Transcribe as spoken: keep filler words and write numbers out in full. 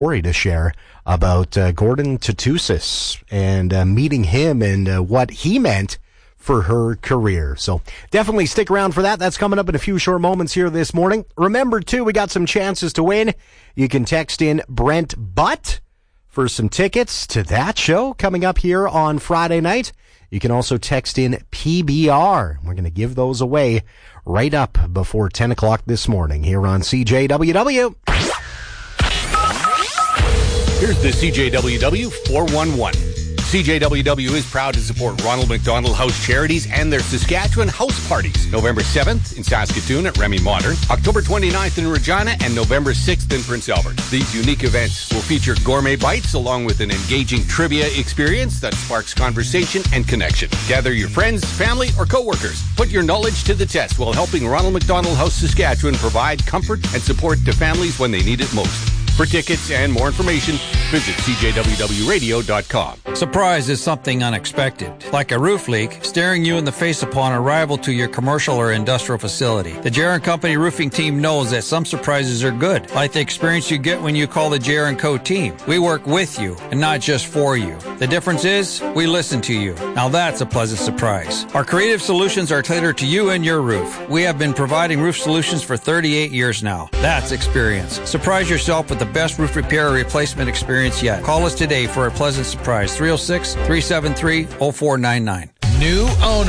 story to share about uh, Gordon Tootoosis and uh, meeting him and uh, what he meant for her career. So definitely stick around for that. That's coming up in a few short moments here this morning. Remember, too, we got some chances to win. You can text in Brent Butt for some tickets to that show coming up here on Friday night. You can also text in P B R. We're going to give those away right up before ten o'clock this morning here on C J W W. Here's the C J W W four one one. C J W W is proud to support Ronald McDonald House Charities and their Saskatchewan House Parties. November seventh in Saskatoon at Remy Modern, October twenty-ninth in Regina, and November sixth in Prince Albert. These unique events will feature gourmet bites along with an engaging trivia experience that sparks conversation and connection. Gather your friends, family, or co-workers. Put your knowledge to the test while helping Ronald McDonald House Saskatchewan provide comfort and support to families when they need it most. For tickets and more information, visit c j w w radio dot com. Surprise is something unexpected, like a roof leak staring you in the face upon arrival to your commercial or industrial facility. The J R and Company roofing team knows that some surprises are good, like the experience you get when you call the J R and Co team. We work with you and not just for you. The difference is we listen to you. Now that's a pleasant surprise. Our creative solutions are tailored to you and your roof. We have been providing roof solutions for thirty-eight years now. That's experience. Surprise yourself with the best roof repair or replacement experience yet. Call us today for a pleasant surprise. three oh six, three seven three, oh four nine nine. New owner.